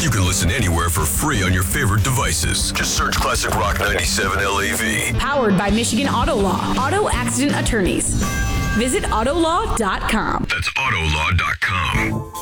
You can listen anywhere for free on your favorite devices. Just search Classic Rock 97 LAV. Powered by Michigan Auto Law. Auto accident attorneys. Visit Autolaw.com. That's Autolaw.com.